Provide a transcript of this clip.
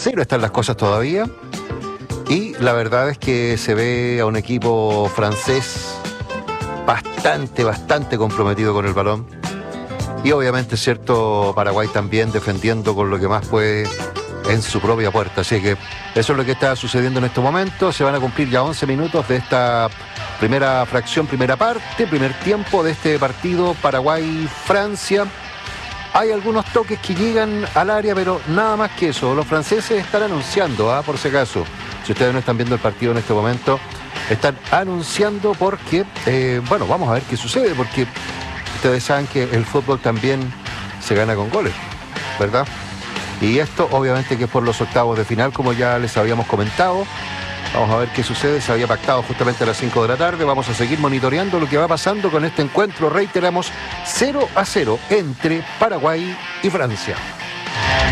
0 están las cosas todavía. Y la verdad es que se ve a un equipo francés bastante comprometido con el balón. Y obviamente, cierto, Paraguay también defendiendo con lo que más puede en su propia puerta. Así que eso es lo que está sucediendo en este momento. Se van a cumplir ya 11 minutos de esta primera fracción, primera parte, primer tiempo de este partido Paraguay-Francia. Hay algunos toques que llegan al área, pero nada más que eso. Los franceses están anunciando, por si acaso, si ustedes no están viendo el partido en este momento, están anunciando porque, bueno, vamos a ver qué sucede, porque ustedes saben que el fútbol también se gana con goles, ¿verdad? Y esto obviamente que es por los octavos de final, como ya les habíamos comentado. Vamos a ver qué sucede. Se había pactado justamente a las 5 de la tarde. Vamos a seguir monitoreando lo que va pasando con este encuentro. Reiteramos, 0-0 entre Paraguay y Francia.